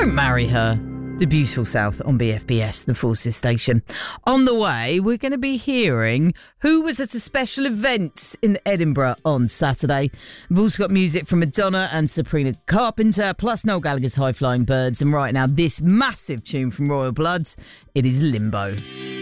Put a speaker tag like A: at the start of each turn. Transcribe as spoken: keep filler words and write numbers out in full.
A: Don't marry her. The beautiful South on B F B S, the Forces station. On the way, we're going to be hearing who was at a special event in Edinburgh on Saturday. We've also got music from Madonna and Sabrina Carpenter, plus Noel Gallagher's High Flying Birds. And right now, this massive tune from Royal Bloods, it is Limbo.